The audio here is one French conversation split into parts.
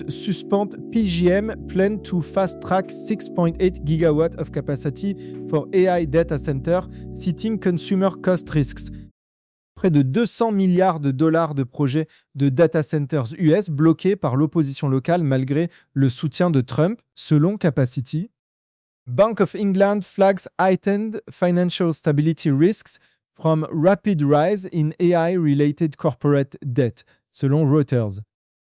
Suspend PGM plan to fast-track 6.8 GW of capacity for AI data center, citing consumer cost risks. Près de 200 milliards de dollars de projets de data centers US bloqués par l'opposition locale malgré le soutien de Trump, selon Capacity. Bank of England flags heightened financial stability risks from rapid rise in AI-related corporate debt, selon Reuters.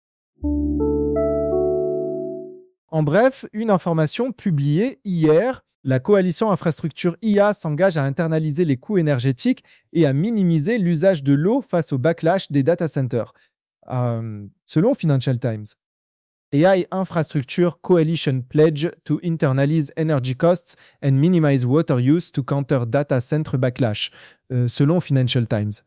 En bref, une information publiée hier, la coalition infrastructure IA s'engage à internaliser les coûts énergétiques et à minimiser l'usage de l'eau face au backlash des data centers. Selon Financial Times. AI Infrastructure Coalition pledge to internalize energy costs and minimize water use to counter data center backlash, selon Financial Times.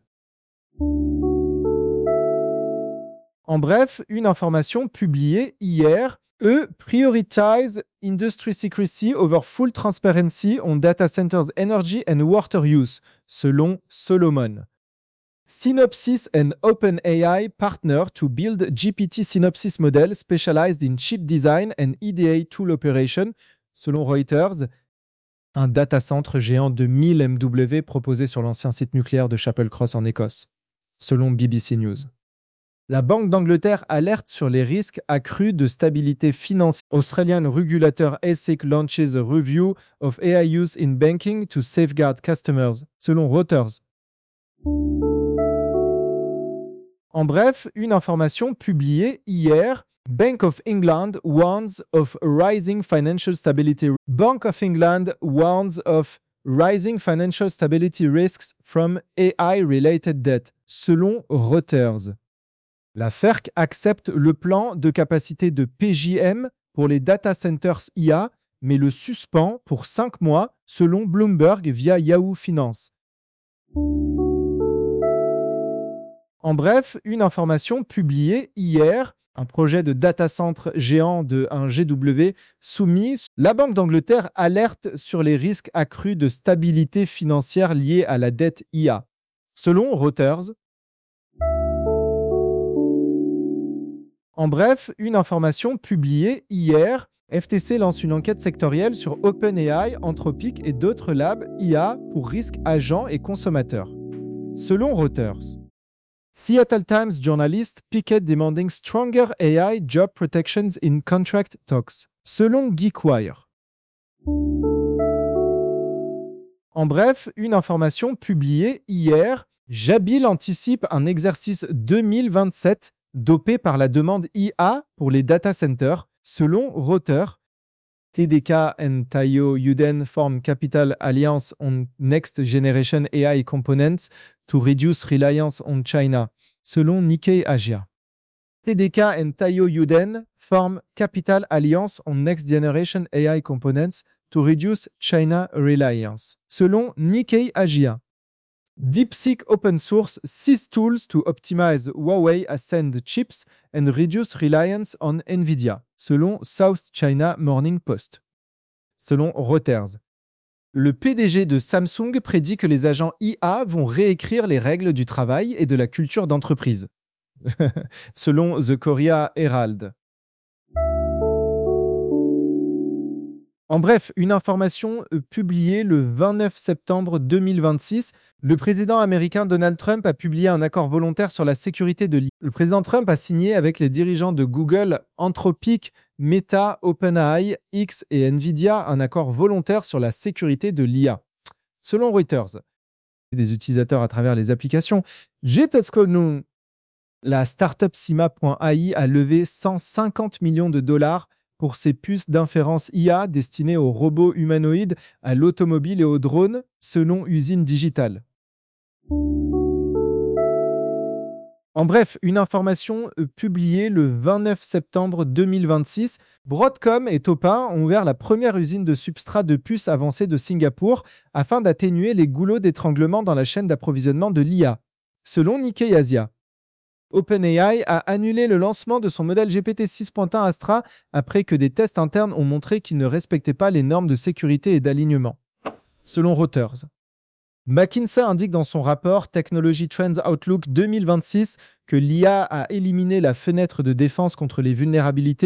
En bref, une information publiée hier, prioritize industry secrecy over full transparency on data centers energy and water use, selon Solomon. Synopsys and OpenAI partner to build GPT Synopsys model specialized in chip design and EDA tool operation, selon Reuters. Un data center géant de 1000 MW proposé sur l'ancien site nucléaire de Chapel Cross en Écosse, selon BBC News. La Banque d'Angleterre alerte sur les risques accrus de stabilité financière. Australian regulator ASIC launches a review of AI use in banking to safeguard customers, selon Reuters. En bref, une information publiée hier, Bank of England warns of rising financial stability. Bank of England warns of rising financial stability risks from AI-related debt, selon Reuters. La FERC accepte le plan de capacité de PJM pour les data centers IA, mais le suspend pour 5 mois, selon Bloomberg via Yahoo Finance. En bref, une information publiée hier, un projet de data center géant de 1 GW soumis. La Banque d'Angleterre alerte sur les risques accrus de stabilité financière liés à la dette IA, selon Reuters. En bref, une information publiée hier, FTC lance une enquête sectorielle sur OpenAI, Anthropic et d'autres labs IA pour risques agents et consommateurs, selon Reuters. Seattle Times journalist Pickett demanding stronger AI job protections in contract talks, selon GeekWire. En bref, une information publiée hier, Jabil anticipe un exercice 2027 dopé par la demande IA pour les data centers, selon Reuters. TDK and Taiyo Yuden form Capital Alliance on Next Generation AI Components to reduce reliance on China, selon Nikkei Asia. TDK and Taiyo Yuden form Capital Alliance on Next Generation AI Components to reduce China reliance, selon Nikkei Asia. DeepSeek Open Source 6 tools to optimize Huawei Ascend chips and reduce reliance on Nvidia, selon South China Morning Post. Selon Reuters, le PDG de Samsung prédit que les agents IA vont réécrire les règles du travail et de la culture d'entreprise, selon The Korea Herald. En bref, une information publiée le 29 septembre 2026. Le président américain Donald Trump a publié un accord volontaire sur la sécurité de l'IA. Le président Trump a signé avec les dirigeants de Google, Anthropic, Meta, OpenAI, X et Nvidia un accord volontaire sur la sécurité de l'IA. Selon Reuters, des utilisateurs à travers les applications, la startup Sima.ai a levé 150 millions de dollars pour ses puces d'inférence IA destinées aux robots humanoïdes, à l'automobile et aux drones, selon Usine Digital. En bref, une information publiée le 29 septembre 2026. Broadcom et Topin ont ouvert la première usine de substrat de puces avancées de Singapour afin d'atténuer les goulots d'étranglement dans la chaîne d'approvisionnement de l'IA, selon Nikkei Asia. OpenAI a annulé le lancement de son modèle GPT 6.1 Astra après que des tests internes ont montré qu'il ne respectait pas les normes de sécurité et d'alignement, selon Reuters. McKinsey indique dans son rapport Technology Trends Outlook 2026 que l'IA a éliminé la fenêtre de défense contre les vulnérabilités